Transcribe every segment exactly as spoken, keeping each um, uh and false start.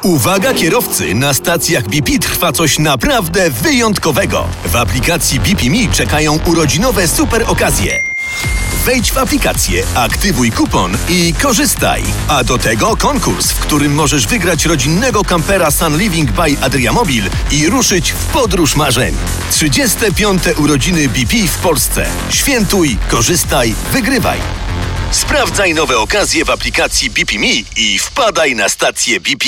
Uwaga kierowcy, na stacjach B P trwa coś naprawdę wyjątkowego. W aplikacji B P Me czekają urodzinowe super okazje. Wejdź w aplikację, aktywuj kupon i korzystaj. A do tego konkurs, w którym możesz wygrać rodzinnego kampera Sun Living by Adriamobil i ruszyć w podróż marzeń. trzydzieste piąte urodziny B P w Polsce. Świętuj, korzystaj, wygrywaj. Sprawdzaj nowe okazje w aplikacji B P Me i wpadaj na stację B P.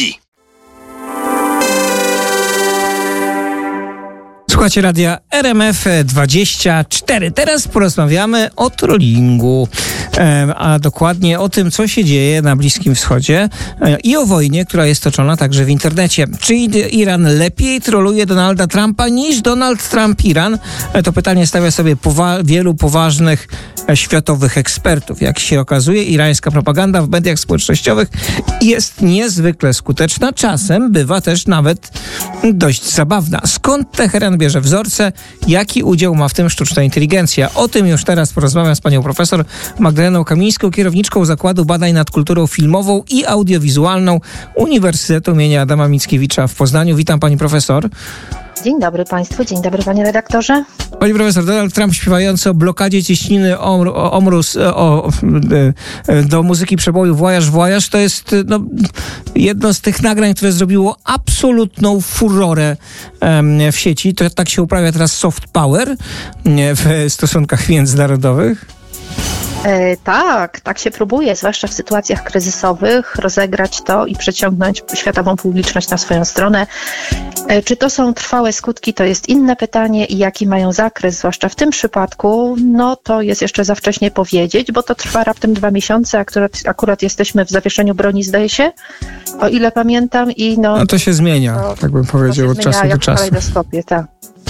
Słuchajcie radia R M F dwadzieścia cztery. Teraz porozmawiamy o trollingu, e, a dokładnie o tym, co się dzieje na Bliskim Wschodzie e, i o wojnie, która jest toczona także w internecie. Czy Iran lepiej troluje Donalda Trumpa niż Donald Trump Iran? E, to pytanie stawia sobie powa- wielu poważnych e, światowych ekspertów. Jak się okazuje, irańska propaganda w mediach społecznościowych jest niezwykle skuteczna. Czasem bywa też nawet dość zabawna. Skąd Teheran bierze wzorce, jaki udział ma w tym sztuczna inteligencja? O tym już teraz porozmawiam z panią profesor Magdaleną Kamińską, kierowniczką Zakładu Badań nad Kulturą Filmową i Audiowizualną Uniwersytetu imienia Adama Mickiewicza w Poznaniu. Witam pani profesor. Dzień dobry państwu, dzień dobry panie redaktorze. Pani profesor, Donald Trump śpiewający o blokadzie cieśniny Omr- Omrus o, o, do muzyki przeboju Voyage, Voyage, to jest no, jedno z tych nagrań, które zrobiło absolutną furorę um, w sieci. To tak się uprawia teraz soft power nie, w stosunkach międzynarodowych. E, tak, tak się próbuje, zwłaszcza w sytuacjach kryzysowych, rozegrać to i przeciągnąć światową publiczność na swoją stronę. E, czy to są trwałe skutki, to jest inne pytanie i jaki mają zakres, zwłaszcza w tym przypadku, no to jest jeszcze za wcześnie powiedzieć, bo to trwa raptem dwa miesiące, akurat, akurat jesteśmy w zawieszeniu broni, zdaje się, o ile pamiętam. I no, no to się zmienia, to, tak bym powiedział, od czasu do czasu. Kalejdoskopie, tak.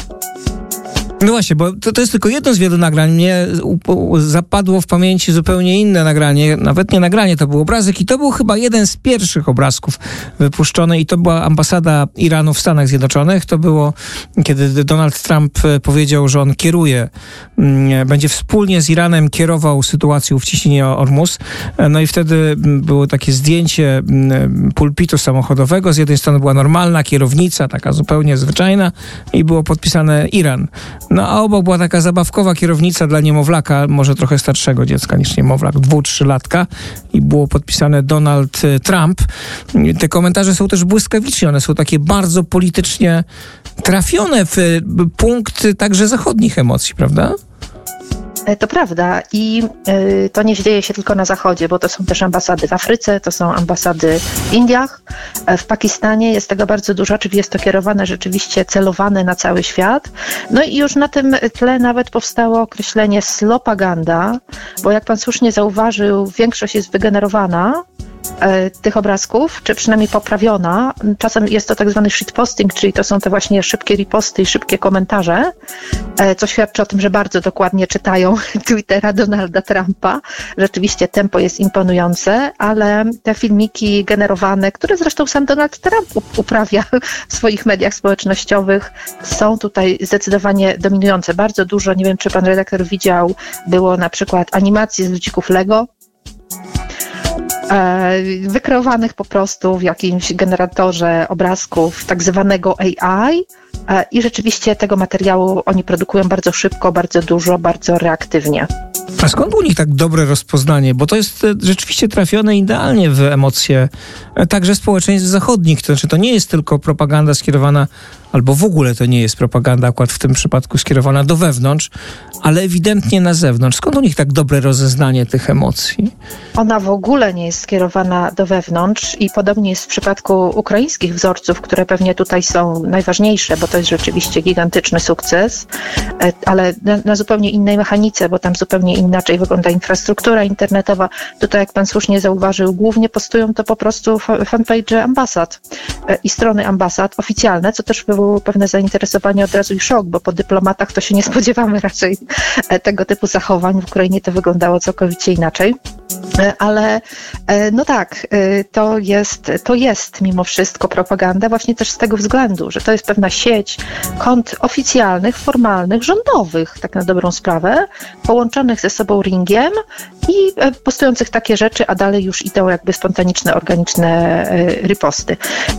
No właśnie, bo to, to jest tylko jedno z wielu nagrań. Mnie u, u, zapadło w pamięci zupełnie inne nagranie, nawet nie nagranie, to był obrazek i to był chyba jeden z pierwszych obrazków wypuszczony i to była ambasada Iranu w Stanach Zjednoczonych. To było, kiedy Donald Trump powiedział, że on kieruje, będzie wspólnie z Iranem kierował sytuacją w cieśninie Ormus. No i wtedy było takie zdjęcie pulpitu samochodowego. Z jednej strony była normalna kierownica, taka zupełnie zwyczajna i było podpisane Iran. No a obok była taka zabawkowa kierownica dla niemowlaka, może trochę starszego dziecka niż niemowlak, dwu, trzylatka i było podpisane Donald Trump. Te komentarze są też błyskawiczne, one są takie bardzo politycznie trafione w punkt także zachodnich emocji, prawda? To prawda i y, to nie dzieje się tylko na Zachodzie, bo to są też ambasady w Afryce, to są ambasady w Indiach, w Pakistanie jest tego bardzo dużo, czyli jest to kierowane rzeczywiście, celowane na cały świat. No i już na tym tle nawet powstało określenie slopaganda, bo jak pan słusznie zauważył, większość jest wygenerowana tych obrazków, czy przynajmniej poprawiona. Czasem jest to tak zwany shitposting, czyli to są te właśnie szybkie riposty i szybkie komentarze, co świadczy o tym, że bardzo dokładnie czytają Twittera Donalda Trumpa. Rzeczywiście tempo jest imponujące, ale te filmiki generowane, które zresztą sam Donald Trump uprawia w swoich mediach społecznościowych, są tutaj zdecydowanie dominujące. Bardzo dużo, nie wiem czy pan redaktor widział, było na przykład animacji z ludzików Lego, wykreowanych po prostu w jakimś generatorze obrazków tak zwanego A I i rzeczywiście tego materiału oni produkują bardzo szybko, bardzo dużo, bardzo reaktywnie. A skąd u nich tak dobre rozpoznanie? Bo to jest rzeczywiście trafione idealnie w emocje także społeczeństw zachodnich. To znaczy to nie jest tylko propaganda skierowana, albo w ogóle to nie jest propaganda akurat w tym przypadku skierowana do wewnątrz, ale ewidentnie na zewnątrz. Skąd u nich tak dobre rozeznanie tych emocji? Ona w ogóle nie jest skierowana do wewnątrz i podobnie jest w przypadku ukraińskich wzorców, które pewnie tutaj są najważniejsze, bo to jest rzeczywiście gigantyczny sukces, ale na, na zupełnie innej mechanice, bo tam zupełnie inaczej wygląda infrastruktura internetowa. Tutaj, jak pan słusznie zauważył, głównie postują to po prostu fanpage ambasad i strony ambasad oficjalne, co też było pewne zainteresowanie od razu i szok, bo po dyplomatach to się nie spodziewamy raczej tego typu zachowań. W Ukrainie to wyglądało całkowicie inaczej. Ale no tak, to jest, to jest mimo wszystko propaganda właśnie też z tego względu, że to jest pewna sieć kont oficjalnych, formalnych, rządowych, tak na dobrą sprawę, połączonych ze sobą ringiem i postujących takie rzeczy, a dalej już idą jakby spontaniczne, organiczne riposty.